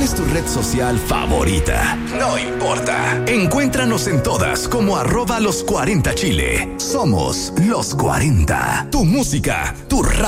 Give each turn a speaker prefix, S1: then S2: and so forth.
S1: es tu red social favorita? No importa. Encuéntranos en todas como @los40chile. Somos Los 40. Tu música, tu radio.